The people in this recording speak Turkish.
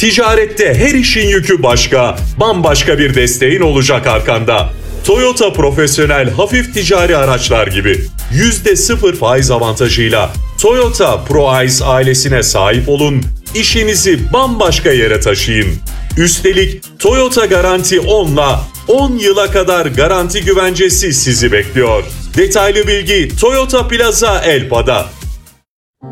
Ticarette her işin yükü başka, bambaşka bir desteğin olacak arkanda. Toyota profesyonel hafif ticari araçlar gibi %0 faiz avantajıyla Toyota ProAce ailesine sahip olun, işinizi bambaşka yere taşıyın. Üstelik Toyota Garanti 10'la 10 yıla kadar garanti güvencesi sizi bekliyor. Detaylı bilgi Toyota Plaza Elpa'da.